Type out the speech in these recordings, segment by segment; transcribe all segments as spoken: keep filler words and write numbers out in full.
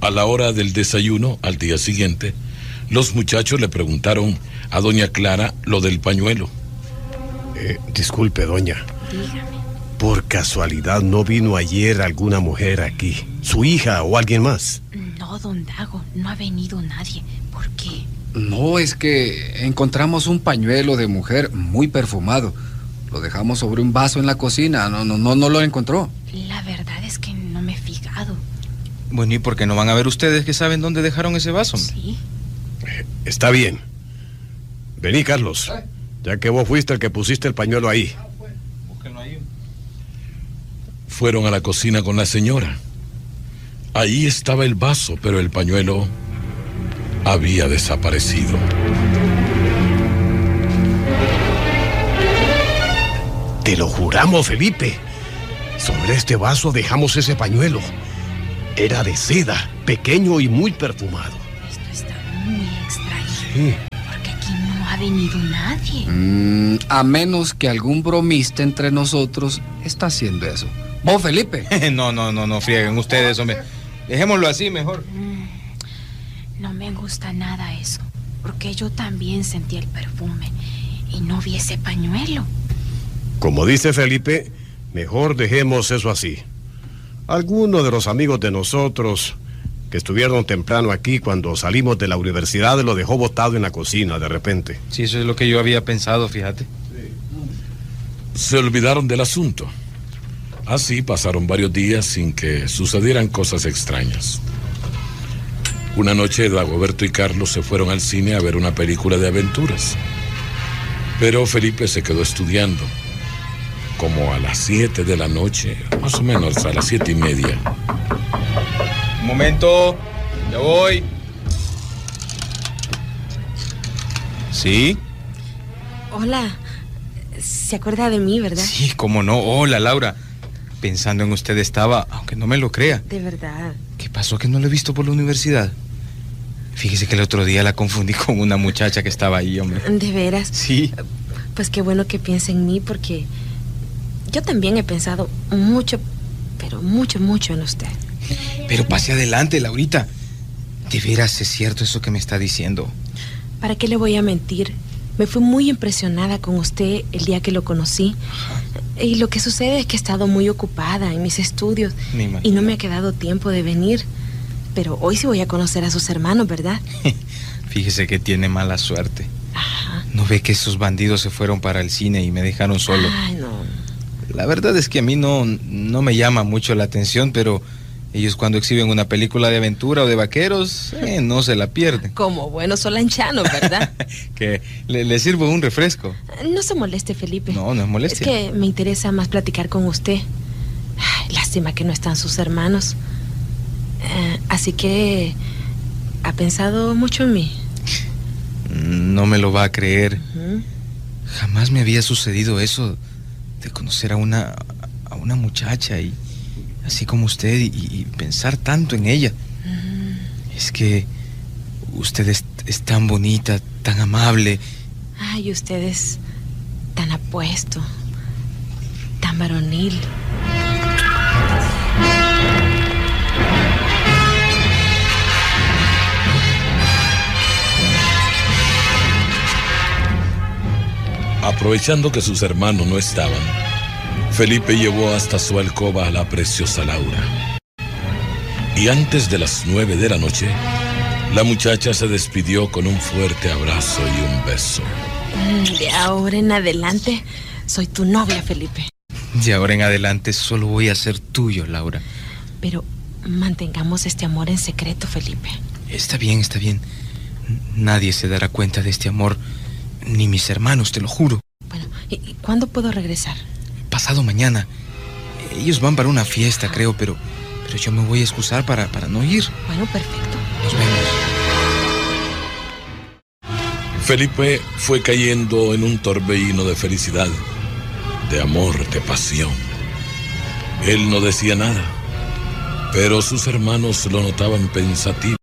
A la hora del desayuno, al día siguiente, los muchachos le preguntaron a doña Clara lo del pañuelo. Eh, disculpe, doña. Dígame. ¿Por casualidad no vino ayer alguna mujer aquí? ¿Su hija o alguien más? No, don Dago, no ha venido nadie. ¿Por qué? No, es que encontramos un pañuelo de mujer muy perfumado. Lo dejamos sobre un vaso en la cocina. No, no, no, no lo encontró. La verdad es que no me he fijado. Bueno, ¿y por qué no van a ver ustedes que saben dónde dejaron ese vaso? Sí. Eh, está bien. Vení, Carlos. Ya que vos fuiste el que pusiste el pañuelo ahí. Búsquenlo ahí. Fueron a la cocina con la señora. Ahí estaba el vaso, pero el pañuelo había desaparecido. Te lo juramos, Felipe. Sobre este vaso dejamos ese pañuelo. Era de seda, pequeño y muy perfumado. Esto está muy extraño. Sí. Porque aquí no ha venido nadie. Mm, a menos que algún bromista entre nosotros está haciendo eso. ¿Vos, Felipe? No, no, no, no frieguen ustedes, hombre. Dejémoslo así mejor. Mm, no me gusta nada eso. Porque yo también sentí el perfume y no vi ese pañuelo. Como dice Felipe, mejor dejemos eso así. Algunos de los amigos de nosotros que estuvieron temprano aquí cuando salimos de la universidad lo dejó botado en la cocina de repente. Sí, eso es lo que yo había pensado, fíjate. Se olvidaron del asunto. Así pasaron varios días sin que sucedieran cosas extrañas. Una noche, Dagoberto y Carlos se fueron al cine a ver una película de aventuras. Pero Felipe se quedó estudiando. Como a las siete de la noche, más o menos a las siete y media. Un momento, ya voy. ¿Sí? Hola, ¿se acuerda de mí, verdad? Sí, cómo no. Hola, Laura. Pensando en usted estaba, aunque no me lo crea. De verdad. ¿Qué pasó que no lo he visto por la universidad? Fíjese que el otro día la confundí con una muchacha que estaba ahí, hombre. ¿De veras? Sí. Pues qué bueno que piense en mí, porque yo también he pensado mucho, pero mucho, mucho en usted. Pero pase adelante, Laurita. De veras es cierto eso que me está diciendo. ¿Para qué le voy a mentir? Me fui muy impresionada con usted el día que lo conocí. Ajá. Y lo que sucede es que he estado muy ocupada en mis estudios y no me ha quedado tiempo de venir. Pero hoy sí voy a conocer a sus hermanos, ¿verdad? Fíjese que tiene mala suerte. Ajá. ¿No ve que esos bandidos se fueron para el cine y me dejaron solo? Ay, no. La verdad es que a mí no, no me llama mucho la atención, pero ellos cuando exhiben una película de aventura o de vaqueros, eh, no se la pierden. Como buenos solanchanos, ¿verdad? Que le, le sirvo un refresco. No se moleste, Felipe. No, no es molestia. Es que me interesa más platicar con usted. Ay, lástima que no están sus hermanos. Eh, así que, ¿ha pensado mucho en mí? No me lo va a creer. Uh-huh. Jamás me había sucedido eso de conocer a una, a una muchacha y así como usted y, y pensar tanto en ella. Uh-huh. Es que usted es, es tan bonita, tan amable. Ay, usted es tan apuesto, tan varonil. Aprovechando que sus hermanos no estaban, Felipe llevó hasta su alcoba a la preciosa Laura. Y antes de las nueve de la noche, la muchacha se despidió con un fuerte abrazo y un beso. De ahora en adelante, soy tu novia, Felipe. De ahora en adelante solo voy a ser tuyo, Laura. Pero mantengamos este amor en secreto, Felipe. Está bien, está bien. Nadie se dará cuenta de este amor, ni mis hermanos, te lo juro. Bueno, ¿y cuándo puedo regresar? Pasado mañana. Ellos van para una fiesta, ah. creo, pero, pero yo me voy a excusar para, para no ir. Bueno, perfecto. Nos vemos. Felipe fue cayendo en un torbellino de felicidad, de amor, de pasión. Él no decía nada, pero sus hermanos lo notaban pensativo.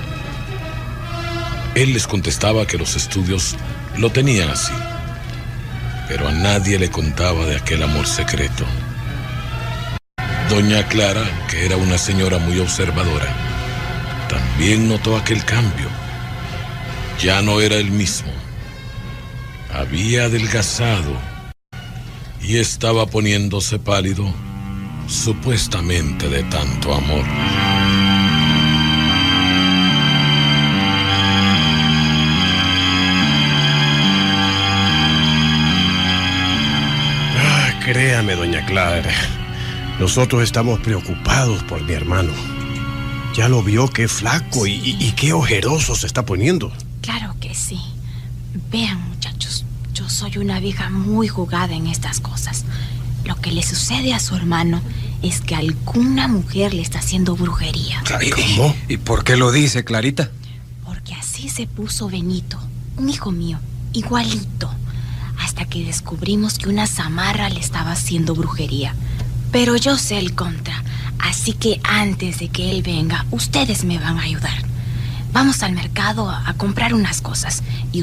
Él les contestaba que los estudios lo tenían así, pero a nadie le contaba de aquel amor secreto. Doña Clara, que era una señora muy observadora, también notó aquel cambio. Ya no era el mismo. Había adelgazado y estaba poniéndose pálido, supuestamente de tanto amor. Ah, créame, doña Clara, nosotros estamos preocupados por mi hermano. Ya lo vio, qué flaco y, y, y qué ojeroso se está poniendo. Claro que sí. Vean, muchachos, yo soy una vieja muy jugada en estas cosas. Lo que le sucede a su hermano es que alguna mujer le está haciendo brujería. ¿Cómo? ¿Y por qué lo dice, Clarita? Porque así se puso Benito, un hijo mío, igualito, hasta que descubrimos que una zamarra le estaba haciendo brujería. Pero yo sé el contra, así que antes de que él venga, ustedes me van a ayudar. Vamos al mercado a, a comprar unas cosas y